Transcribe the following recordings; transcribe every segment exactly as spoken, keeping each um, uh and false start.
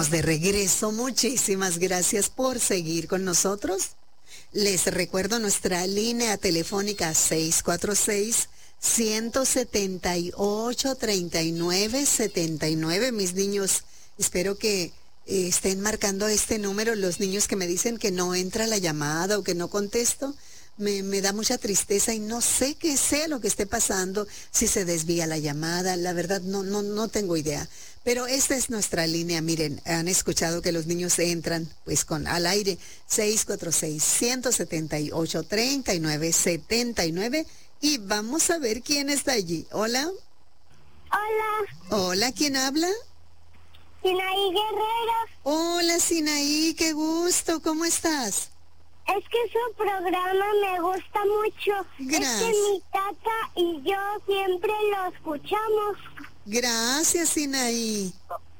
estamos de regreso. Muchísimas gracias por seguir con nosotros. Les recuerdo nuestra línea telefónica seis cuatro seis, uno siete ocho, tres nueve siete nueve. Mis niños, espero que eh, estén marcando este número. Los niños que me dicen que no entra la llamada o que no contesto, me, me da mucha tristeza y no sé qué sea lo que esté pasando, si se desvía la llamada. La verdad no, no, no tengo idea. Pero esta es nuestra línea. Miren, han escuchado que los niños entran pues con al aire seis cuatro seis, uno siete ocho, tres nueve siete nueve y vamos a ver quién está allí. Hola. Hola. Hola, ¿quién habla? Sinaí Guerrero. Hola, Sinaí, qué gusto. ¿Cómo estás? Es que su programa me gusta mucho. Gracias. Es que mi tata y yo siempre lo escuchamos. Gracias, Sinaí.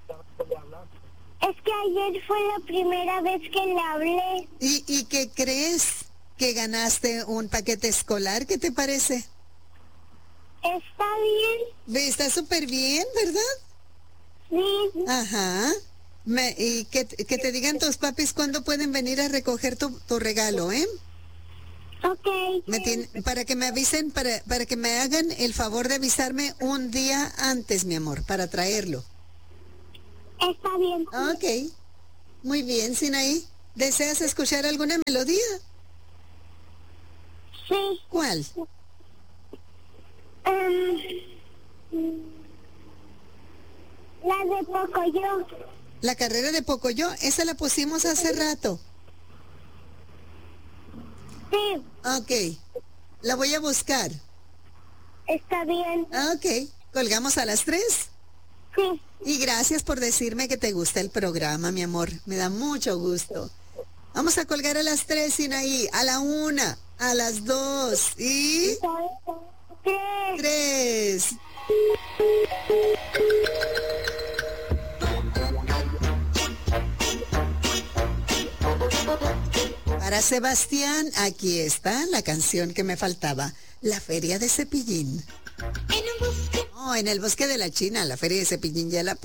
Es que ayer fue la primera vez que le hablé. ¿Y, y qué crees? ¿Que ganaste un paquete escolar? ¿Qué te parece? Está bien. Ve, está súper bien, ¿verdad? Sí. Ajá. Me, y que, que te digan tus papis cuándo pueden venir a recoger tu, tu regalo, ¿eh? Ok. Me tiene, para que me avisen, para, para que me hagan el favor de avisarme un día antes, mi amor, para traerlo. Está bien. Ok. Muy bien, Sinaí. ¿Deseas escuchar alguna melodía? Sí. ¿Cuál? Um, la de Pocoyo. La carrera de Pocoyo, esa la pusimos hace rato. Sí. Ok. La voy a buscar. Está bien. Ok. ¿Colgamos a las tres? Sí. Y gracias por decirme que te gusta el programa, mi amor. Me da mucho gusto. Vamos a colgar a las tres, Sinaí. A la una, a las dos y... Tres. tres. Para Sebastián, aquí está la canción que me faltaba. La Feria de Cepillín. En un bosque. No, en el bosque de la China, la Feria de Cepillín ya la